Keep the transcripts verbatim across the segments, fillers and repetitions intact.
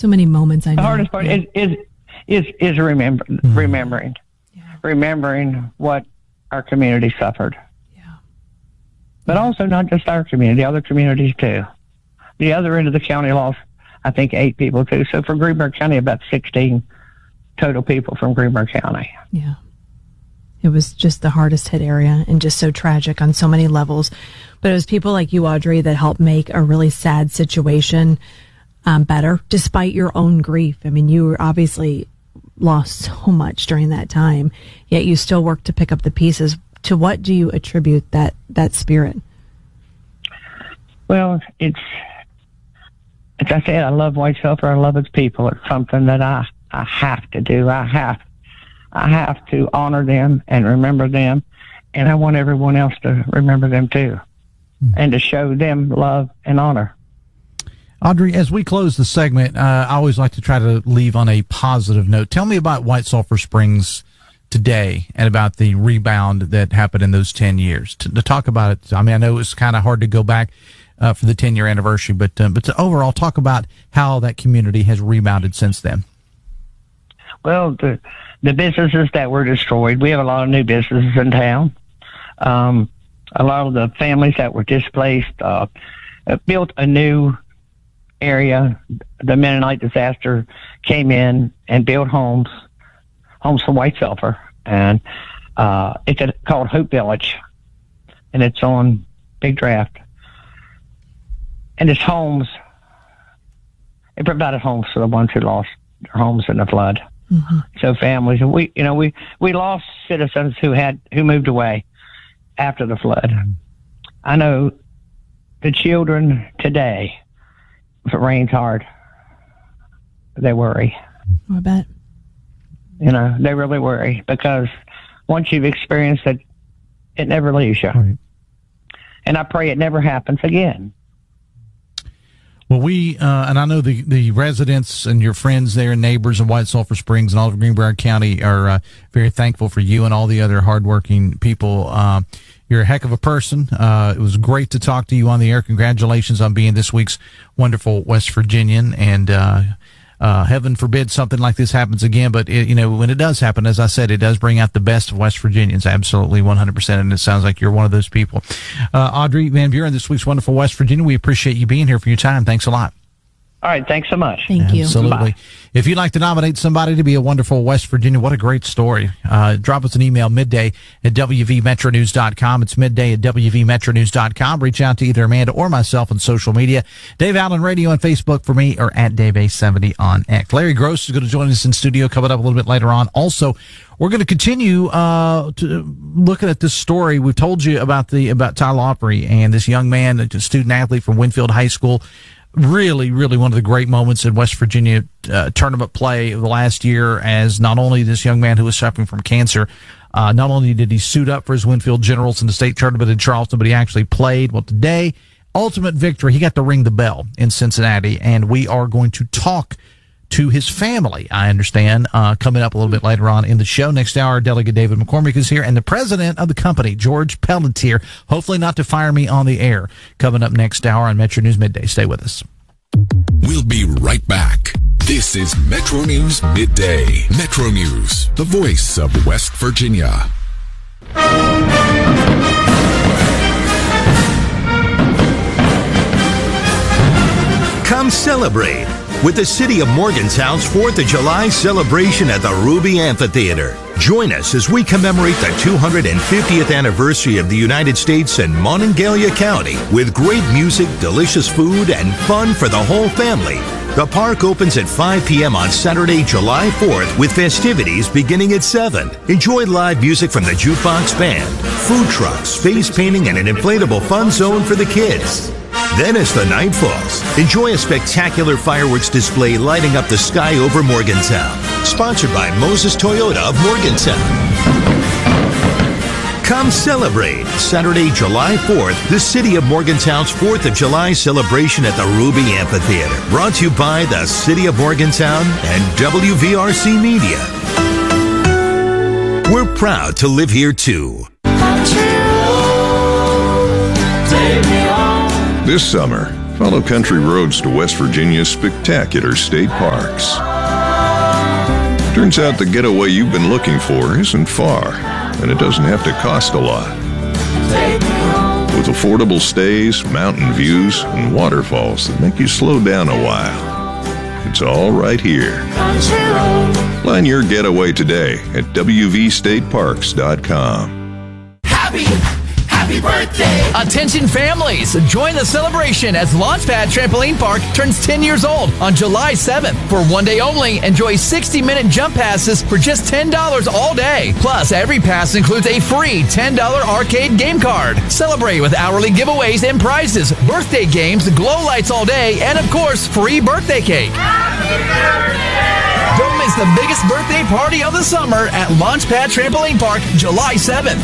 So many moments. I know. The hardest part yeah. is, is is is remember, Mm-hmm. remembering, yeah. remembering what our community suffered. Yeah. But yeah. also not just our community, other communities too. The other end of the county lost, I think, eight people too. So for Greenbrier County, about sixteen total people from Greenbrier County. Yeah. It was just the hardest hit area and just so tragic on so many levels. But it was people like you, Audrey, that helped make a really sad situation um, better, despite your own grief. I mean, you were obviously lost so much during that time, yet you still worked to pick up the pieces. To what do you attribute that, that spirit? Well, it's, as I said, I love White Sulphur. I love its people. It's something that I, I have to do. I have I have to honor them and remember them, and I want everyone else to remember them too, mm. and to show them love and honor. Audrey, as we close the segment, uh, I always like to try to leave on a positive note. Tell me about White Sulphur Springs today and about the rebound that happened in those ten years. To, to talk about it, I mean, I know it's kind of hard to go back uh, for the ten-year anniversary, but uh, but to overall talk about how that community has rebounded since then. Well, the the businesses that were destroyed, we have a lot of new businesses in town. Um, a lot of the families that were displaced uh, built a new area. The Mennonite disaster came in and built homes, homes for White Sulphur, and uh, it's a, called Hope Village, and it's on Big Draft. And it's homes. It provided homes for the ones who lost their homes in the flood. Mm-hmm. So families, and we, you know, we, we lost citizens who had, who moved away after the flood. I know the children today, if it rains hard, they worry. I bet. You know, they really worry, because once you've experienced it, it never leaves you. Right. And I pray it never happens again. Well, we, uh, and I know the, the residents and your friends there and neighbors of White Sulphur Springs and all of Greenbrier County are uh, very thankful for you and all the other hardworking people. Uh, you're a heck of a person. Uh, it was great to talk to you on the air. Congratulations on being this week's wonderful West Virginian. And uh, uh, heaven forbid something like this happens again. But, it, you know, when it does happen, as I said, it does bring out the best of West Virginians. Absolutely, one hundred percent. And it sounds like you're one of those people. Uh, Audrey Van Buren, this week's wonderful West Virginia. We appreciate you being here for your time. Thanks a lot. All right. Thanks so much. Thank you. Absolutely. Bye. If you'd like to nominate somebody to be a wonderful West Virginia, what a great story. Uh, drop us an email midday at W V metro news dot com. It's midday at W V metro news dot com. Reach out to either Amanda or myself on social media. Dave Allen Radio on Facebook for me, or at Dave A seventy on X. Larry Gross is going to join us in studio coming up a little bit later on. Also, we're going to continue uh, to looking at this story. We've told you about the about Tyler Opry and this young man, a student athlete from Winfield High School. Really, really one of the great moments in West Virginia uh, tournament play of the last year, as not only this young man who was suffering from cancer, uh, not only did he suit up for his Winfield Generals in the state tournament in Charleston, but he actually played. Well, today, ultimate victory. He got to ring the bell in Cincinnati, and we are going to talk to his family, I understand, uh, coming up a little bit later on in the show. Next hour, Delegate David McCormick is here, and the president of the company, George Pelletier, hopefully not to fire me on the air, coming up next hour on Metro News Midday. Stay with us. We'll be right back. This is Metro News Midday. Metro News, the voice of West Virginia. Come celebrate with the City of Morgantown's fourth of July celebration at the Ruby Amphitheater. Join us as we commemorate the two hundred fiftieth anniversary of the United States and Monongalia County with great music, delicious food, and fun for the whole family. The park opens at five p.m. on Saturday, July fourth, with festivities beginning at seven. Enjoy live music from the Jukebox Band, food trucks, face painting, and an inflatable fun zone for the kids. Then as the night falls, enjoy a spectacular fireworks display lighting up the sky over Morgantown. Sponsored by Moses Toyota of Morgantown. Come celebrate Saturday, July fourth, the City of Morgantown's fourth of July celebration at the Ruby Amphitheater. Brought to you by the City of Morgantown and W V R C Media. We're proud to live here too. This summer, Follow country roads to West Virginia's spectacular state parks. Turns out the getaway you've been looking for isn't far, and it doesn't have to cost a lot. With affordable stays, mountain views, and waterfalls that make you slow down a while. It's all right here. Plan your getaway today at W V state parks dot com. Happy Happy birthday! Attention families! Join the celebration as Launchpad Trampoline Park turns ten years old on July seventh. For one day only, enjoy sixty minute jump passes for just ten dollars all day. Plus, every pass includes a free ten dollar arcade game card. Celebrate with hourly giveaways and prizes, birthday games, glow lights all day, and of course, free birthday cake. Happy birthday! Don't miss the biggest birthday party of the summer at Launchpad Trampoline Park, July seventh.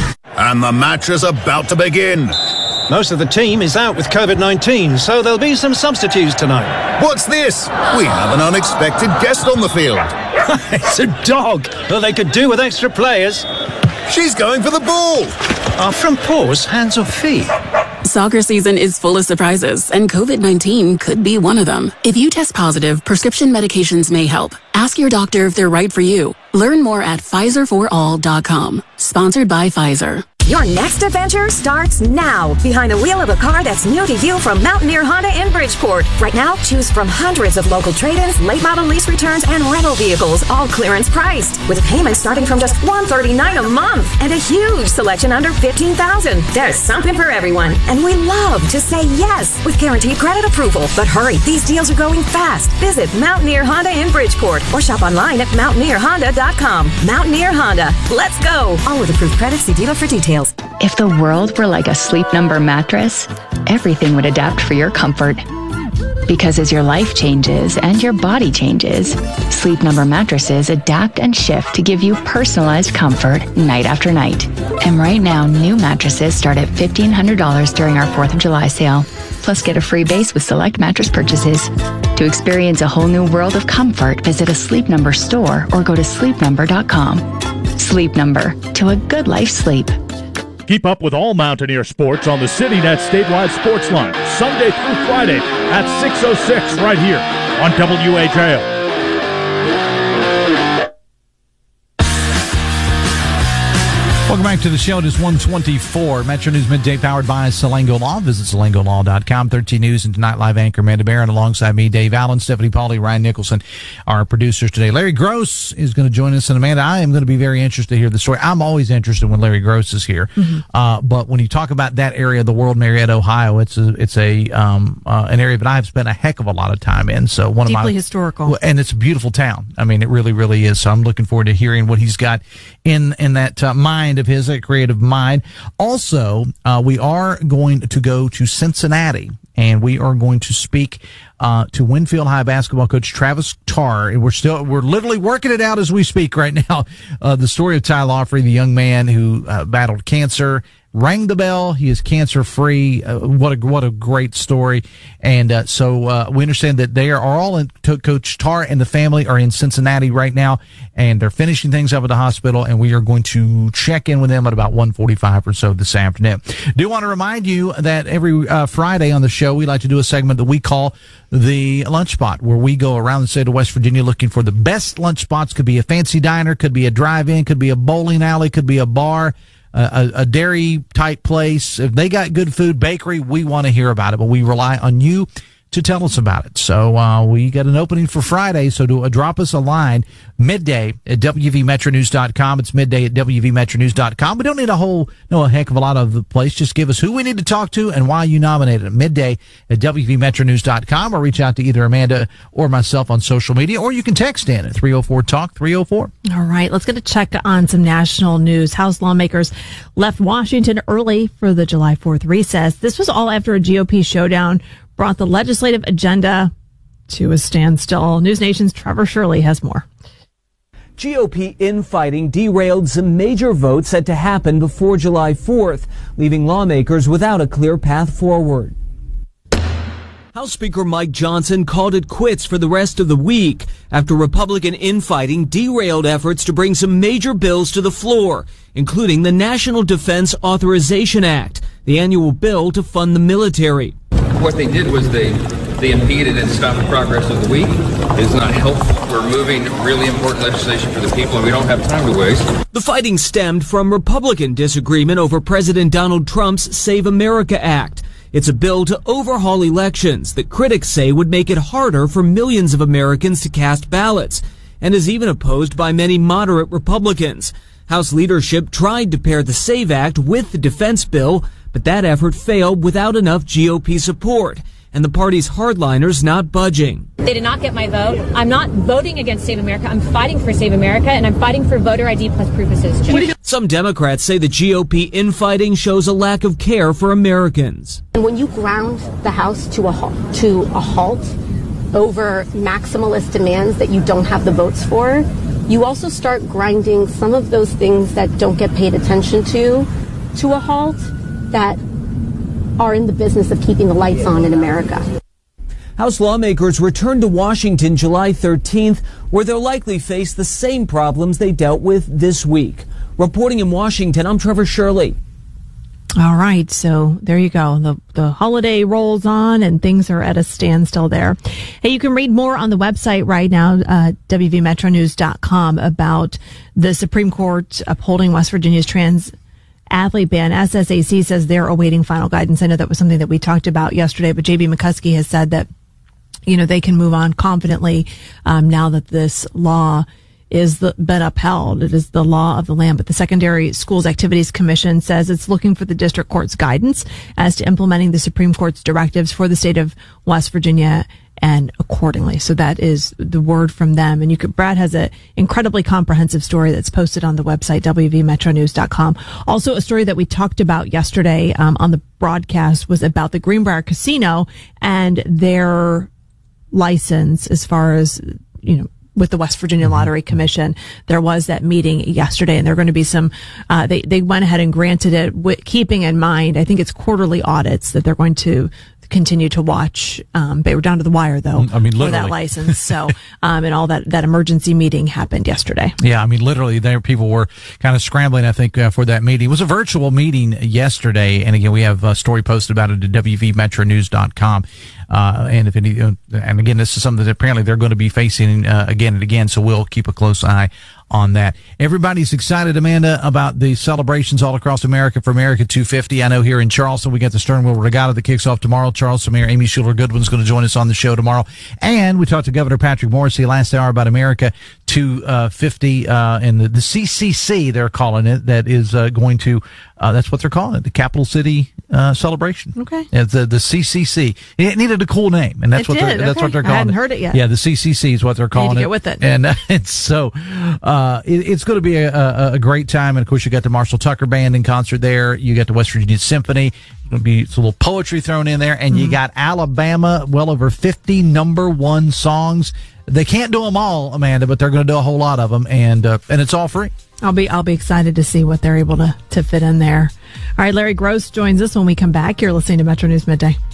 And the match is about to begin. Most of the team is out with COVID nineteen, so there'll be some substitutes tonight. What's this? We have an unexpected guest on the field. It's a dog. Well, they could do with extra players. She's going for the ball. Are from paws, hands or feet? Soccer season is full of surprises, and COVID nineteen could be one of them. If you test positive, prescription medications may help. Ask your doctor if they're right for you. Learn more at Pfizer for all dot com. Sponsored by Pfizer. Your next adventure starts now, behind the wheel of a car that's new to you from Mountaineer Honda in Bridgeport. Right now, choose from hundreds of local trade-ins, late model lease returns, and rental vehicles, all clearance priced, with payments starting from just one hundred thirty-nine dollars a month, and a huge selection under fifteen thousand dollars. There's something for everyone, and we love to say yes with guaranteed credit approval. But hurry, these deals are going fast. Visit Mountaineer Honda in Bridgeport or shop online at Mountaineer Honda dot com. Mountaineer Honda, let's go. All with approved credit. See dealer for details. If the world were like a Sleep Number mattress, everything would adapt for your comfort. Because as your life changes and your body changes, Sleep Number mattresses adapt and shift to give you personalized comfort night after night. And right now, new mattresses start at fifteen hundred dollars during our fourth of July sale. Plus, get a free base with select mattress purchases. To experience a whole new world of comfort, visit a Sleep Number store or go to sleep number dot com. Sleep Number, to a good life sleep. Keep up with all Mountaineer sports on the CityNet statewide sports line, Sunday through Friday at six oh six right here on W H A L. Welcome back to the show. It is one twenty-four. Metro News Midday powered by Salango Law. Visit salango law dot com. thirteen News and Tonight Live anchor Amanda Barron alongside me, Dave Allen, Stephanie Pauly, Ryan Nicholson, our producers today. Larry Gross is going to join us. And Amanda, I am going to be very interested to hear the story. I'm always interested when Larry Gross is here. Mm-hmm. Uh, but when you talk about that area of the world, Marietta, Ohio, it's a, it's a um, uh, an area that I've spent a heck of a lot of time in. So one Deeply of my historical. And it's a beautiful town. I mean, it really, really is. So I'm looking forward to hearing what he's got in, in that uh, mind of his, a creative mind. Also, uh, we are going to go to Cincinnati, and we are going to speak uh, to Winfield High basketball coach Travis Tarr. And we're still, we're literally working it out as we speak right now. Uh, the story of Ty Lawfrey, the young man who uh, battled cancer, rang the bell. He is cancer free. Uh, what a what a great story! And uh, so uh, we understand that they are all in. Coach Tarr and the family are in Cincinnati right now, and they're finishing things up at the hospital. And we are going to check in with them at about one forty-five or so this afternoon. Do want to remind you that every uh, Friday on the show we like to do a segment that we call the Lunch Spot, where we go around the state of West Virginia looking for the best lunch spots. Could be a fancy diner, could be a drive-in, could be a bowling alley, could be a bar. A, a dairy type place. If they got good food, bakery, we want to hear about it, but we rely on you to tell us about it. So uh, we got an opening for Friday, so to uh, drop us a line midday at W V metro news dot com. It's midday at W V metro news dot com. We don't need a whole, no, a heck of a lot of the place. Just give us who we need to talk to and why you nominated it. Midday at W V metro news dot com, or reach out to either Amanda or myself on social media, or you can text in at three oh four talk three oh four. All right, let's get a check on some national news. House lawmakers left Washington early for the July fourth recess. This was all after a G O P showdown brought the legislative agenda to a standstill. News Nation's Trevor Shirley has more. G O P infighting derailed some major votes set to happen before July fourth, leaving lawmakers without a clear path forward. House Speaker Mike Johnson called it quits for the rest of the week after Republican infighting derailed efforts to bring some major bills to the floor, including the National Defense Authorization Act, the annual bill to fund the military. what they did was they they impeded and stopped the progress of the week. It's not helpful. We're moving really important legislation for the people, and we don't have time to waste. The fighting stemmed from Republican disagreement over President Donald Trump's Save America Act. It's a bill to overhaul elections that critics say would make it harder for millions of Americans to cast ballots, and is even opposed by many moderate Republicans. House leadership tried to pair the SAVE Act with the defense bill, but that effort failed without enough G O P support, and the party's hardliners not budging. They did not get my vote. I'm not voting against Save America. I'm fighting for Save America, and I'm fighting for voter I D plus proof of citizenship. Some Democrats say the G O P infighting shows a lack of care for Americans. And when you ground the House to a halt, to a halt over maximalist demands that you don't have the votes for, you also start grinding some of those things that don't get paid attention to to a halt that are in the business of keeping the lights on in America. House lawmakers return to Washington July thirteenth, where they'll likely face the same problems they dealt with this week. Reporting in Washington, I'm Trevor Shirley. All right, so there you go. The the holiday rolls on and things are at a standstill there. Hey, you can read more on the website right now, uh, W V metro news dot com, about the Supreme Court upholding West Virginia's trans athlete ban. S S A C says they're awaiting final guidance. I know that was something that we talked about yesterday, but J B McCuskey has said that, you know, they can move on confidently um, now that this law is the, been upheld. It is the law of the land. But the Secondary Schools Activities Commission says it's looking for the district court's guidance as to implementing the Supreme Court's directives for the state of West Virginia and accordingly. So that is the word from them. And you could, Brad has an incredibly comprehensive story that's posted on the website, W V metro news dot com. Also, a story that we talked about yesterday um, on the broadcast was about the Greenbrier Casino and their license as far as, you know, with the West Virginia Lottery Commission. There was that meeting yesterday, and there are going to be some, uh, they, they went ahead and granted it, with, keeping in mind, I think it's quarterly audits that they're going to continue to watch. Um, they were down to the wire, though, I mean, literally. for that license. So, um, and all that, that emergency meeting happened yesterday. Yeah, I mean, literally, there people were kind of scrambling, I think, uh, for that meeting. It was a virtual meeting yesterday, and again, we have a story posted about it at W V metro news dot com. Uh, and if any, uh, and again, this is something that apparently they're going to be facing uh, again and again, so we'll keep a close eye on that. Everybody's excited, Amanda, about the celebrations all across America for America two fifty. I know here in Charleston, we got the Stern Wheel Regatta that kicks off tomorrow. Charleston Mayor Amy Schuler Goodwin's going to join us on the show tomorrow. And we talked to Governor Patrick Morrisey last hour about America two fifty, uh, and the, the C C C, they're calling it, that is uh, going to, uh, that's what they're calling it, the Capital City uh, celebration. Okay. It's the, the C C C. It needed a cool name, and that's it what did. they're, that's okay. what they're calling I hadn't it. heard it yet. Yeah, the C C C is what they're calling Need to it. get with it. And uh, it's so, uh, it, it's going to be a, a, a great time. And of course, you got the Marshall Tucker Band in concert there. You got the West Virginia Symphony. Going to be it's a little poetry thrown in there, and mm-hmm. you got Alabama, well over fifty number one songs. They can't do them all, Amanda, but they're going to do a whole lot of them, and uh, and it's all free. I'll be I'll be excited to see what they're able to to fit in there. All right, Larry Gross joins us when we come back. You're listening to Metro News Midday.